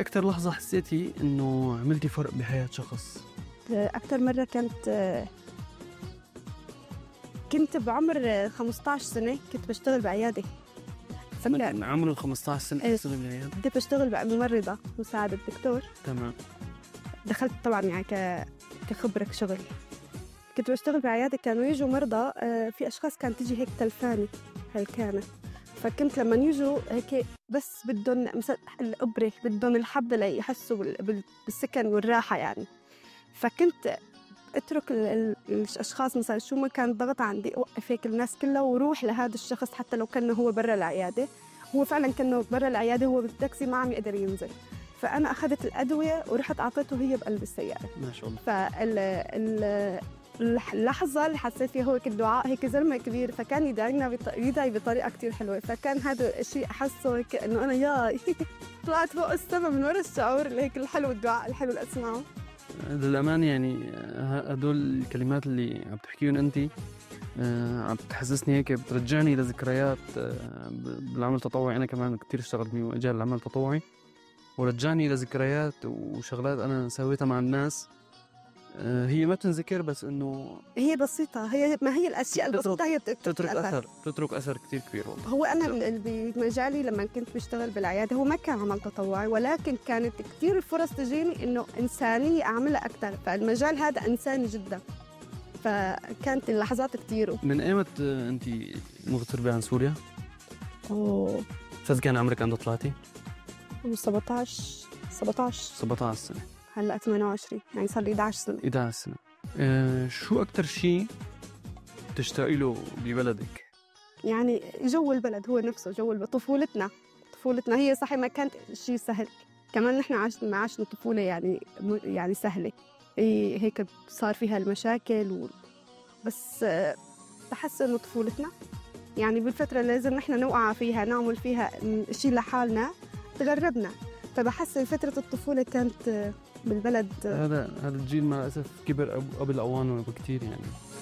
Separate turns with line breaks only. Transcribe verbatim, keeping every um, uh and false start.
أكتر لحظة حسيتي إنه عملتي فرق بحياة شخص؟
أكتر مرة كانت كنت بعمر خمسة عشر سنة، كنت بشتغل بعيادة.
من عمر ال خمسة عشر سنة بتشتغل بعيادة؟
كنت بشتغل ممرضة مساعدة دكتور.
تمام.
دخلت طبعا يعني ك... كخبرة شغل. كنت بشتغل بعيادة، كانوا يجوا مرضى، في أشخاص كانت تيجي هيك تلفاني هالكانة، فكنت لما يجوا هيك بس بدهم مثلا الإبرة، بدهم الحبة ليحسوا بالسكن والراحة يعني. فكنت اترك الاشخاص مثلا شو ما كان ضغط عندي، اوقف هيك الناس كلها وروح لهذا الشخص حتى لو كان هو برا العياده. هو فعلا كان برا العياده، هو بالتاكسي ما عم يقدر ينزل، فانا اخذت الادويه ورحت اعطيته هي بقلب السياره.
ما شاء الله.
فال اللحظه اللي حسيت فيها هو الدعاء، هيك زلمه كبير فكان يدعينا بط... يدعي بطريقه كتير حلوه، فكان هذا الشيء احسه هيك انه انا ياي طلعت فوق السما من ورا الشعور اللي هيك الحلو، الدعاء الحلو اللي اسمعه.
للأمان يعني هدول الكلمات اللي عم تحكيهم أنت عم تحسسني هيك، بترجعني لذكريات بالعمل التطوعي. أنا كمان كتير اشتغلت بمجال العمل التطوعي، ورجعني لذكريات وشغلات أنا سويتها مع الناس. هي ما بتنذكر بس إنه
هي بسيطة، هي ما هي الأشياء البسيطة هي
تترك أثر، تترك أثر كتير كبير والله.
هو أنا بمجالي لما كنت بشتغل بالعيادة هو ما كان عمل تطوعي، ولكن كانت كتير الفرص تجيني إنه إنسانية أعملها أكتر، فالمجال هذا إنساني جدا، فكانت اللحظات كتير.
من أيمت أنت مغتربة عن سوريا؟
أوه
فاز كان عمرك عند طلعتي؟
سبعة عشر سبعة عشر
سبعة عشر سنة،
هلأ ثمانية وعشرين، يعني صار لي إحدى عشر سنة.
إحدى عشر سنة. أه شو أكتر شيء تشتاقي له ببلدك؟
يعني جو البلد هو نفسه، جو طفولتنا طفولتنا هي صحيح ما كانت شيء سهل، كمان نحن عشنا ما عشنا طفولة يعني يعني سهلة، هيك صار فيها المشاكل و... بس بحس إنه طفولتنا يعني بالفترة اللي لازم نحن نوقع فيها نعمل فيها شيء لحالنا تغربنا، فبحس فترة الطفولة كانت بالبلد.
هذا هذا الجيل مع الأسف كبر قبل أوانه بكتير يعني.